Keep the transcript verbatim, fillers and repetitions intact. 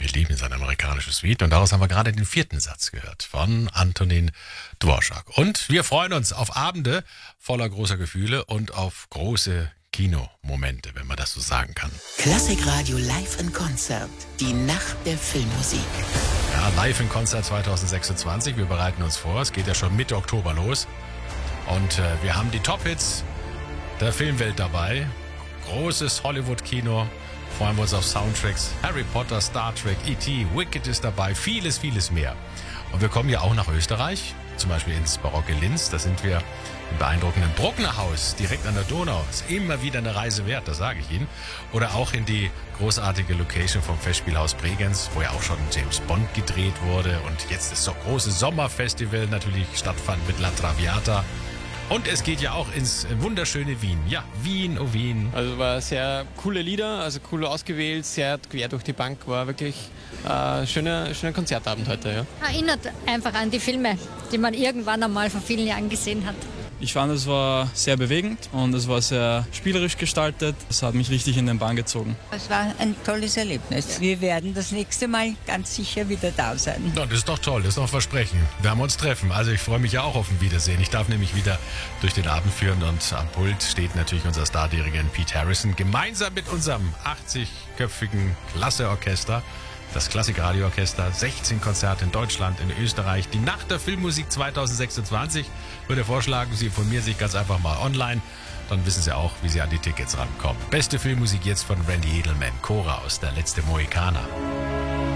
Wir lieben sein amerikanisches Lied und daraus haben wir gerade den vierten Satz gehört von Antonin Dvorak. Und wir freuen uns auf Abende voller großer Gefühle und auf große Kinomomente, wenn man das so sagen kann. Klassikradio Live in Konzert. Die Nacht der Filmmusik. Ja, Live in Konzert zwanzig sechsundzwanzig. Wir bereiten uns vor. Es geht ja schon Mitte Oktober los. Und äh, wir haben die Top-Hits der Filmwelt dabei. Großes Hollywood-Kino. Freuen wir uns auf Soundtracks. Harry Potter, Star Trek, E T, Wicked ist dabei. Vieles, vieles mehr. Und wir kommen ja auch nach Österreich. Zum Beispiel ins barocke Linz. Da sind wir im beeindruckenden Bruckner Haus, direkt an der Donau. Ist immer wieder eine Reise wert, das sage ich Ihnen. Oder auch in die großartige Location vom Festspielhaus Bregenz, wo ja auch schon James Bond gedreht wurde. Und jetzt das so große Sommerfestival natürlich stattfand mit La Traviata. Und es geht ja auch ins wunderschöne Wien. Ja, Wien, oh Wien. Also war sehr coole Lieder, also cool ausgewählt, sehr quer durch die Bank, war wirklich äh, schöner, schöner Konzertabend heute. Ja. Erinnert einfach an die Filme, die man irgendwann einmal vor vielen Jahren gesehen hat. Ich fand, es war sehr bewegend und es war sehr spielerisch gestaltet. Es hat mich richtig in den Bann gezogen. Es war ein tolles Erlebnis. Wir werden das nächste Mal ganz sicher wieder da sein. Ja, das ist doch toll, das ist doch ein Versprechen. Wir haben uns treffen. Also ich freue mich ja auch auf ein Wiedersehen. Ich darf nämlich wieder durch den Abend führen und am Pult steht natürlich unser Stardirigent Pete Harrison gemeinsam mit unserem achtzigköpfigen Klasseorchester. Das Klassikradioorchester, sechzehn Konzerte in Deutschland, in Österreich. Die Nacht der Filmmusik zwanzig sechsundzwanzig. Würde vorschlagen, Sie informieren sich ganz einfach mal online. Dann wissen Sie auch, wie Sie an die Tickets rankommen. Beste Filmmusik jetzt von Randy Edelman, Cora aus Der letzte Mohikaner.